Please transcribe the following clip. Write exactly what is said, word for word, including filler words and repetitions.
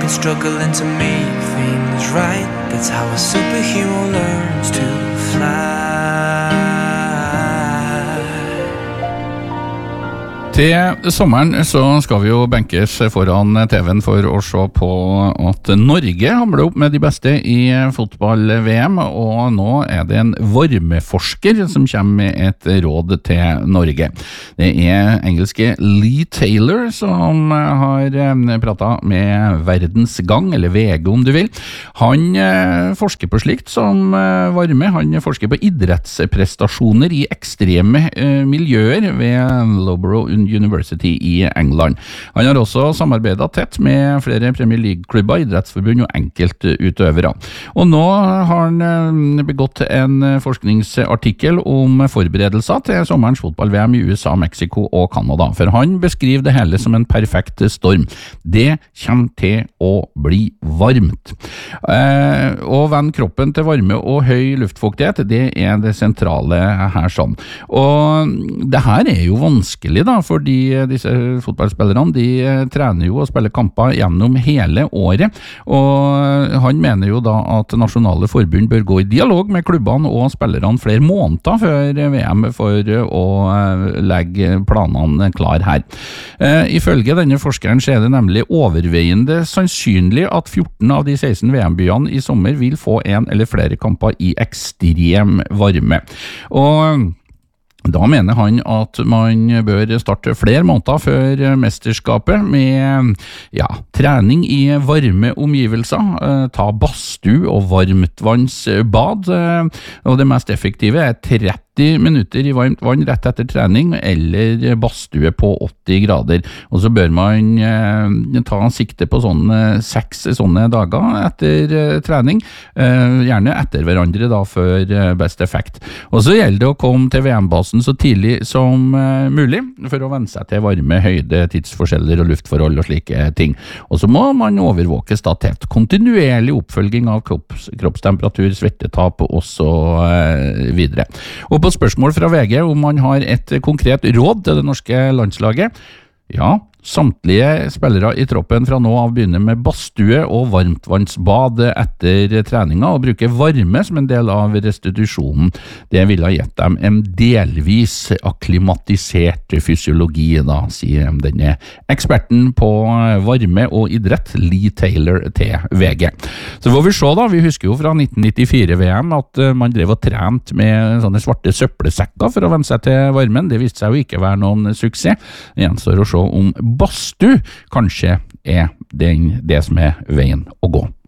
and struggling to make things right. That's how a superhero learns to fly. Til sommeren så skal vi jo benkes foran T V-en for å se på at Norge hamler opp med de beste i fotball-V M, og nå er det en varmeforsker som kommer med et råd til Norge. Det er engelske Lee Taylor som har pratet med Verdens Gang, eller V G om du vil. Han forsker på slikt som varme, han forsker på idrettsprestasjoner i ekstreme miljøer ved Loughborough University i England. Han har også samarbeidet tett med flere Premier League-klubber, idrettsforbund og enkeltutøvere. Og nå har han begått en forskningsartikkel om forberedelser til sommerens fotball-V M i U S A, Mexico og Canada, for han beskriver det hele som en perfekt storm. Det kommer til å bli varmt. Eh, og vend kroppen til varme og høy luftfuktighet, det er det sentrale her sånn. Og det her er jo vanskelig da, fordi disse fotballspillerne, de trener jo og spiller kamper gjennom hele året, og han mener jo da at nasjonale forbund bør gå i dialog med klubbene og spillerne flere måneder før V M for å legge planene klar her. Eh, ifølge denne forskeren så er det nemlig overveiende sannsynlig at fjorten av de seksten V M-byene i sommer vil få en eller flere kamper i ekstrem varme. Og da mener han at man bør starte flere måneder før mesterskapet med ja, trening i varme omgivelser, ta badstue og varmtvannsbad, og det mest effektive er tretti minutter i varmt vann rett etter trening, eller badstue på åtti grader. Og så bør man eh, ta sikte på sånne seks sånne dager etter eh, trening, eh, gjerne etter hverandre da, for eh, best effekt. Og så gjelder det å komme til V M-basen så tidlig som eh, mulig, for å venne seg til varme, høyde, tidsforskjeller og luftforhold og slike ting. Og så må man overvåkes da tett. Kontinuerlig oppfølging av kropps, kroppstemperatur, svettetap og så eh, videre. Og på spørsmål fra V G om man har et konkret råd til det norske landslaget, ja, samtlige spillere i troppen fra nå av begynner med badstue og varmtvannsbad etter treninga og bruker varme som en del av restitusjonen. Det vil ha gitt dem en delvis akklimatisert fysiologi, da, sier denne eksperten på varme og idrett, Lee Taylor til V G. Så får vi se da, vi husker jo fra nitten nittifire V M at man drev og trent med sånne svarte søppelsekker for å venne seg til varmen. Det viste seg jo ikke være noen suksess. Det gjenstår å se om badstue kanskje er den, det som er veien å gå.